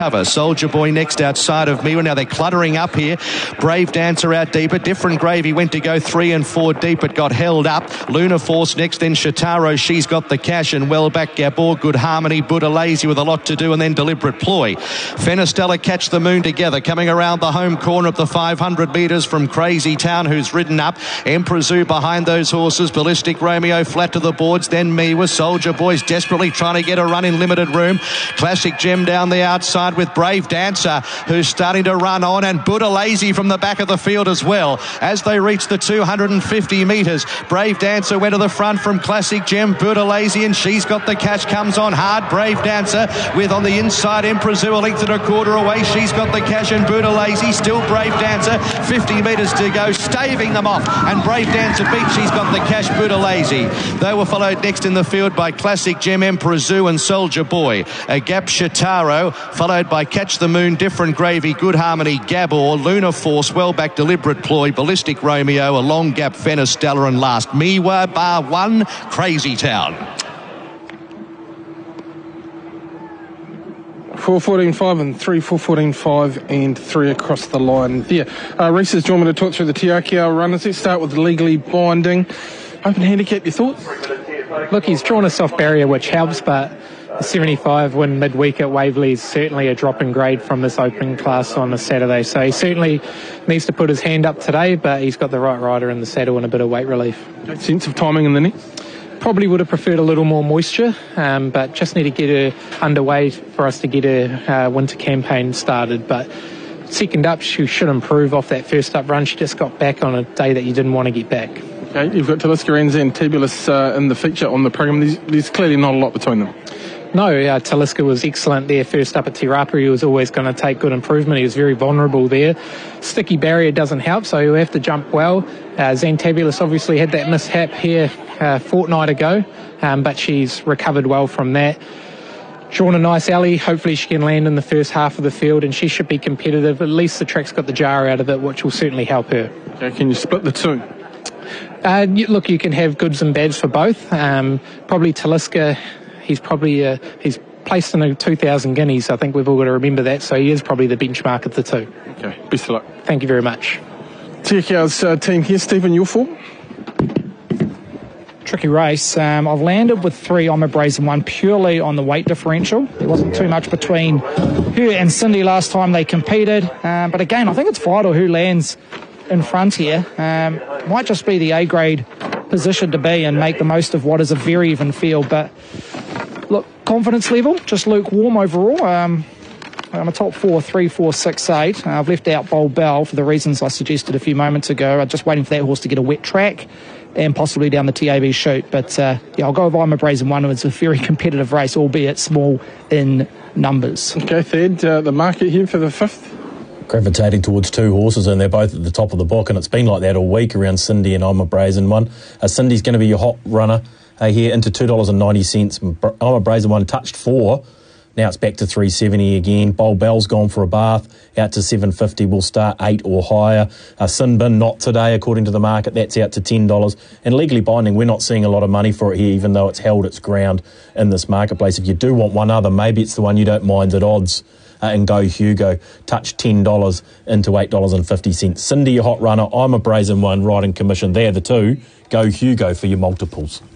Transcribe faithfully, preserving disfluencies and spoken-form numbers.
Cover. Soldier Boy next outside of me. Now they're cluttering up here. Brave Dancer out deeper. Different Gravy went to go three and four deep. It got held up. Luna Force next, then Shitaro. She's got the cash, and well back Gabor. Good Harmony. Buddha Lazy with a lot to do, and then Deliberate Ploy. Fenestella Catch the Moon together. Coming around the home corner of the five hundred metres from Crazy Town, who's ridden up. Emperor Zoo behind those horses. Ballistic Romeo flat to the boards. Then me with Soldier Boys desperately trying to get a run in limited room. Classic Gem down the outside with Brave Dancer, who's starting to run on, and Buddha Lazy from the back of the field as well. As they reach the two hundred fifty metres, Brave Dancer went to the front from Classic Gem. Buddha Lazy, and she's got the catch, comes on hard. Brave Dancer with on the inside Emperor Zoo, a length and a quarter away. She's got the cash, and Buddha Lazy, still Brave Dancer, fifty metres to go, staving them off, and Brave Dancer beats. She's got the cash, Buddha Lazy. They were followed next in the field by Classic Gem, Emperor Zoo, and Soldier Boy. A Gap Shitaro, followed by Catch the Moon, Different Gravy, Good Harmony, Gabor, Luna Force, well back Deliberate Ploy, Ballistic Romeo, a long gap Fenestella, and last Miwa Bar One, Crazy Town. four fourteen five and three, four fourteen five and three across the line there. Uh, Reese's, do you want me to talk through the T R K R runners? Let's start with Legally Binding. Open handicap, your thoughts? Look, he's drawn a soft barrier, which helps, but the seventy-five win midweek at Waverley is certainly a drop in grade from this opening class on a Saturday. So he certainly needs to put his hand up today, but he's got the right rider in the saddle and a bit of weight relief. Sense of timing in the neck? Probably would have preferred a little more moisture, um, but just need to get her underway for us to get her uh, winter campaign started. But second up, she should improve off that first up run. She just got back on a day that you didn't want to get back. Okay, you've got Talisker and Zantabulous uh, in the feature on the program. There's, there's clearly not a lot between them. No, uh, Talisker was excellent there first up at Te Rapa. He was always going to take good improvement. He was very vulnerable there. Sticky barrier doesn't help, so he'll have to jump well. Uh, Zantabulous obviously had that mishap here a uh, fortnight ago, um, but she's recovered well from that. Drawn a nice alley. Hopefully she can land in the first half of the field, and she should be competitive. At least the track's got the jar out of it, which will certainly help her. Okay, can you split the two? Uh, you, look, you can have goods and bads for both. Um, probably Talisker, he's probably uh, he's placed in the two thousand guineas. I think we've all got to remember that. So he is probably the benchmark of the two. Okay, best of luck. Thank you very much. T R K R's uh, team here. Stephen, your form? Tricky race. Um, I've landed with three I'm a Brazen One purely on the weight differential. There wasn't too much between her and Cindy last time they competed. Um, but again, I think it's vital who lands in front here. Um, might just be the A-grade position to be and make the most of what is a very even field. But look, confidence level, just lukewarm overall. Um, I'm a top four, three, four, six, eight. Uh, I've left out Bold Bell for the reasons I suggested a few moments ago. I'm just waiting for that horse to get a wet track and possibly down the T A B chute. But uh, yeah, I'll go with I'm a Brazen One. It's a very competitive race, albeit small in numbers. Okay, Thad, uh, the market here for the fifth? Gravitating towards two horses, and they're both at the top of the book, and it's been like that all week around Cindy and I'm a Brazen One. Uh, Cindy's going to be your hot runner uh, here into two dollars ninety. I'm a Brazen One touched four. Now it's back to three seventy again. Bold Bell's gone for a bath, out to seven fifty. We'll start eight or higher. Uh, Sin Bin, not today, according to the market. That's out to ten dollars. And Legally Binding, we're not seeing a lot of money for it here, even though it's held its ground in this marketplace. If you do want one other, maybe it's the one you don't mind at odds. Uh, and Go Hugo, touch ten dollars into eight dollars fifty. Cindy, your hot runner. I'm a Brazen One, riding commission. They're the two. Go Hugo for your multiples.